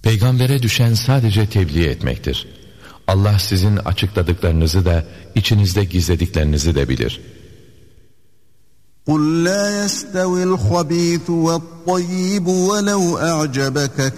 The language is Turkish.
Peygambere düşen sadece tebliğ etmektir. Allah sizin açıkladıklarınızı da içinizde gizlediklerinizi de bilir. قُلْ لَا يَسْتَوِي الْخَبِيثُ وَالطَّيِّبُ وَلَوْ أَعْجَبَكَ